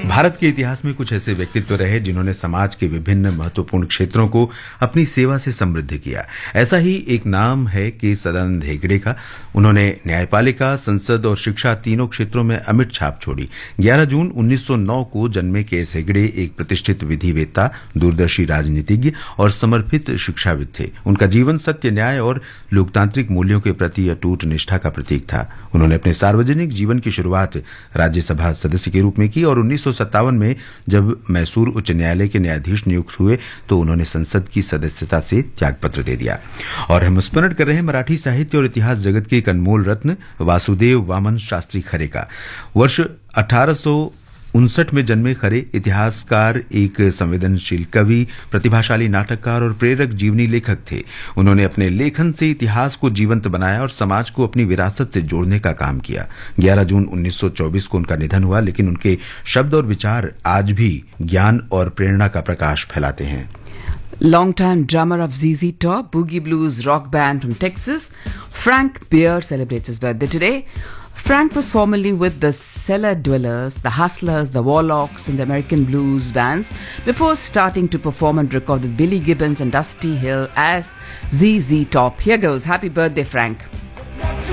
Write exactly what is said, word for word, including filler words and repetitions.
भारत के इतिहास में कुछ ऐसे व्यक्तित्व रहे जिन्होंने समाज के विभिन्न महत्वपूर्ण क्षेत्रों को अपनी सेवा से समृद्ध किया। ऐसा ही एक नाम है के सदानंद हेगड़े का। उन्होंने न्यायपालिका, संसद और शिक्षा तीनों क्षेत्रों में अमिट छाप छोड़ी। ग्यारह जून उन्नीस सौ नौ को जन्मे के एस हेगड़े एक प्रतिष्ठित विधिवेत्ता, दूरदर्शी राजनीतिज्ञ और समर्पित शिक्षाविद थे। उनका जीवन सत्य, न्याय और लोकतांत्रिक मूल्यों के प्रति अटूट निष्ठा का प्रतीक था। उन्होंने अपने सार्वजनिक जीवन की शुरुआत राज्यसभा सदस्य के रूप में की और उन्नीस सौ सत्तावन में जब मैसूर उच्च न्यायालय के न्यायाधीश नियुक्त हुए तो उन्होंने संसद की सदस्यता से त्यागपत्र दे दिया। और हम स्मरण कर रहे हैं मराठी साहित्य और इतिहास जगत के एक अनमोल रत्न वासुदेव वामन शास्त्री खरे का। वर्ष अठारह सौ उनसठ में जन्मे खरे इतिहासकार, एक संवेदनशील कवि, प्रतिभाशाली नाटककार और प्रेरक जीवनी लेखक थे। उन्होंने अपने लेखन से इतिहास को जीवंत बनाया और समाज को अपनी विरासत से जोड़ने का काम किया। ग्यारह जून उन्नीस सौ चौबीस को उनका निधन हुआ, लेकिन उनके शब्द और विचार आज भी ज्ञान और प्रेरणा का प्रकाश फैलाते हैं। Long-time drummer of Z Z Top, boogie blues rock band from Texas, Frank Beard celebrates his birthday today. Frank was formerly with the Cellar Dwellers, the Hustlers, the Warlocks, and the American Blues bands before starting to perform and record with Billy Gibbons and Dusty Hill as Z Z Top. Here goes. Happy birthday, Frank.